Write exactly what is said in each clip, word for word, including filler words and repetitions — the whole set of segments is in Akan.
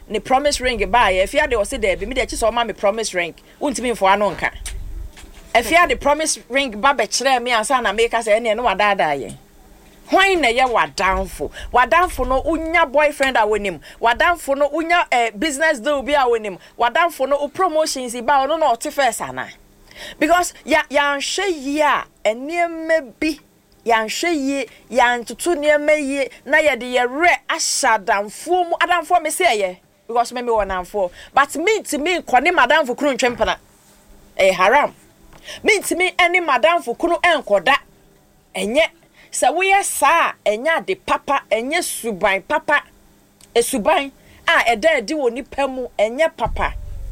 ne promise ring ba ye afia de o se de bi me de chi so ma me promise ring untimi mfo ano nka afia de promise ring ba be kire me ansa na me ka se ene no wadaada ye hwan na ye wadanfo wadanfo no unya boyfriend a wonim wadanfo no unya eh, business deal bi a wonim wadanfo no promotions ba no no te first ana because ya ya nhwe yi a enema bi ya nhwe yi ya ntutu niema yi na ye de ye re ahyadanfo mu adanfo me se ye because me me wonanfo but me to me kone madanfo kunu ntwempana eh haram me to me any madanfo kunu enkoda enye sa we sa enya de papa enye suban papa esuban a eda edi woni pamu enye papa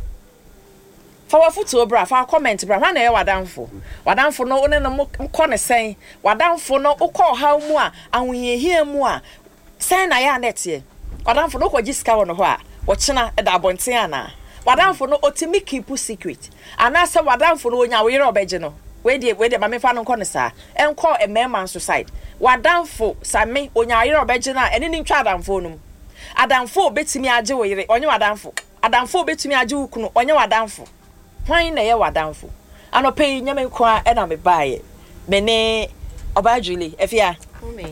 fa wafuto bra fa comment bra hwa na ye wadanfo wadanfo no one no mko ne sen wadanfo no ukọ ha mu a ahuyehie mu a sen na ya netie wadanfo no kwaji sika wono ho a wo chena eda abonten ana wadanfo no otimi keep secret ana se wadanfo no onya wo yere obeje no we dey we dey ma me fa no nko ne sa enko emema so side wadanfo same onya yere obeje na eni ni ntwa adanfo no adanfo obetimi age wo yere onye wadanfo adanfo obetimi age wo kunu onye wadanfo hwan na ye wadanfo anope nyame kwa e na me baaye me ne oba Julie efia o me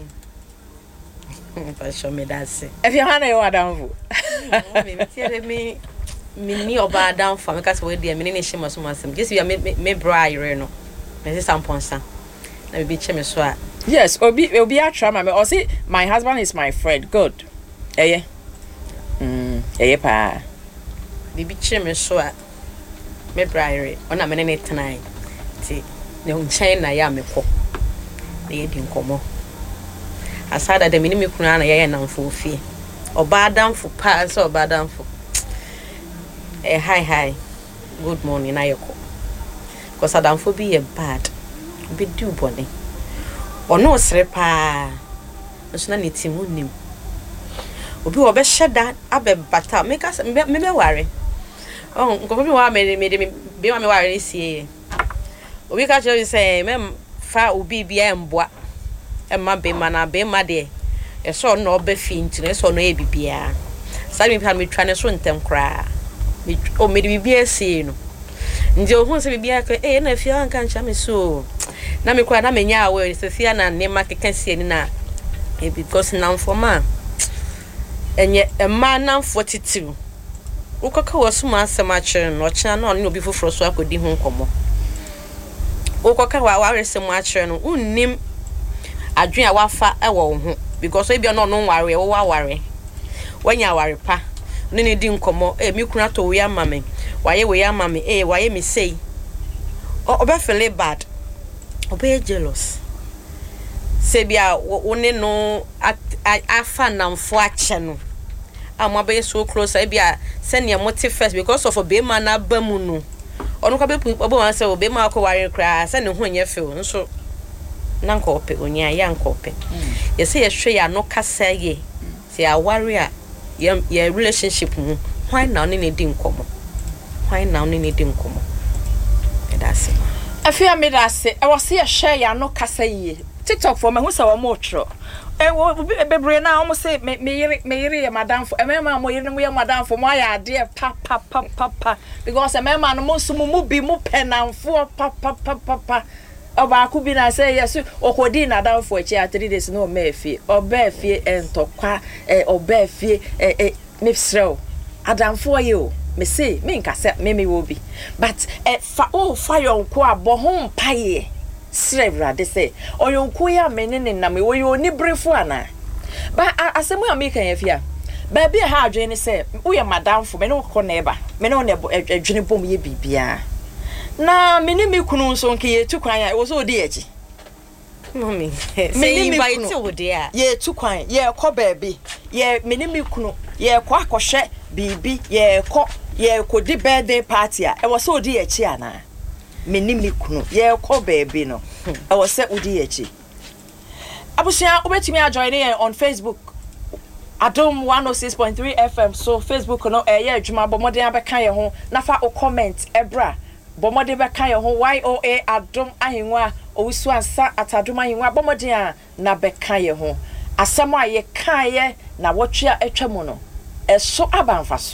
fa show me dance efia hwan na ye wadanfo o me me tiere me me ni oba adanfo me ka se we dey me ne hye maso masem just we me me bra yere no me se samponsa na be bi che me so a yes obi obi a trauma me o say my husband is my friend good eh mm eh pa bi bi che me so a me braire ona me ne tenai ti ne unchen na ya mekọ na ye di nkomo asada de me ni me kunu na ye na mfo fie oba adamfo pa so oba adamfo eh hi hi good morning na yeko cause adamfo bi ye bad bi du bone ono osre pa so na ne timu nim obi wo be hyeda abebata me ka me be ware oh nko bi wa me me be wa me wa re sie obi ka che say mem fa obi bia emboa emma be ma na be ma de e so no oba fi ntino e so no e bibia sa mi pa me twa ne so ntem kra me o me bibia sie no nje ohun se bibia ka e na fi an kan cha me so na me kra na me nya awe se fia na ne ma keka sie ni na e because na mfoma enye emma na forty-two ukaka wasuma asema chere no china no ni obi foforo so akodi hu nkomo ukaka wa waresem achere no unnim adwen a wafa e wo ho because e bia no no ware wo ware wanya ware pa ne ne di nkomo e mi kuna to we amame waye we amame e waye mi sei oba feel bad oba jealous se bia woni no afa namfo ache no am abe so close e bia send your motive first because of obe ma na bamu no onu ka be obo wan say obe ma ko ware kra send ho nya feel nso na nko ope onya ya nko ope ye say ye hwe ya no kasa ye say aware a ye relationship mu why now ni di nkomo why now ni di nkomo e da se afia me da se e wo say ye hwe ya no kasa ye TikTok for me hu sa wo mo tro e wo bebre na o mo say me yire me yire ye madam for e me ma mo yire mo ye madam for mo ya ade pa pa pa pa pa because e me ma no mo sumu mu bi mu penamfo pa pa pa pa pa oba ku bi na say yes okodi na down for chi three days no me fie oba fie entokwa e oba fie e me srew adamfo ye o me say me nka say me me wo bi but e fa o fa yon ko abo ho mpaye srevra de say oyonko ya menene na me wo oni brefo ana ba asemu ya me kan yafia ba bi ha adwen ne say wo ye madamfo me ne ko na eba me ne ne adwene bom ye bibia na me ne me kunu nso nke ye tu kwan ya wo so odi eji mommy say invite wo de a ye tu kwan ye ko ba bi ye me ne me kunu ye ko akohwe bibi ye ko ye ko di birthday party a e wo so odi eji ana menimi kunu ye ko baby no I was set udi echi abusia obetimi a join in on Facebook Adom one oh six point three F M so Facebook no eh ye adwuma bomode abeka ye ho na fa o comment ebra bomode beka ye ho Y O A Adom ahenwa owusu ansa atadom ahenwa bomode a na beka ye ho asem a ye kan ye na wotwe atwa mu no eso abanfa so